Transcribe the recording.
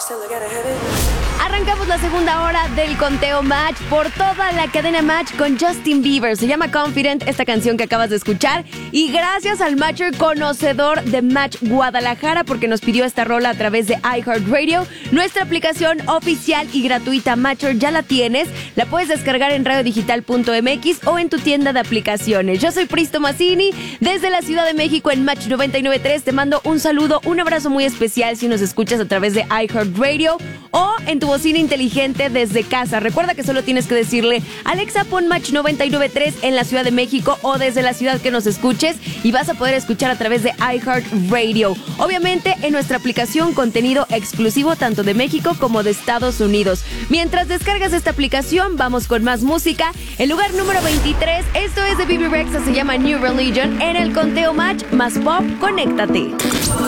Arrancamos la segunda hora del conteo Match por toda la cadena Match con Justin Bieber. Se llama Confident, esta canción que acabas de escuchar. Y gracias al Matcher conocedor de Match Guadalajara porque nos pidió esta rola a través de iHeartRadio. Nuestra aplicación oficial y gratuita Matcher ya la tienes. La puedes descargar en radiodigital.mx o en tu tienda de aplicaciones. Yo soy Pristo Mazzini desde la Ciudad de México en Match 99.3. Te mando un saludo, un abrazo muy especial si nos escuchas a través de iHeartRadio o en tu bocina inteligente desde casa. Recuerda que solo tienes que decirle Alexa, pon Match 99.3 en la Ciudad de México o desde la ciudad que nos escuches y vas a poder escuchar a través de iHeartRadio. Obviamente en nuestra aplicación contenido exclusivo tanto de México como de Estados Unidos. Mientras descargas esta aplicación, vamos con más música. El lugar número 23, esto es de Bebe Rexha, se llama New Religion. En el conteo Match más pop, conéctate.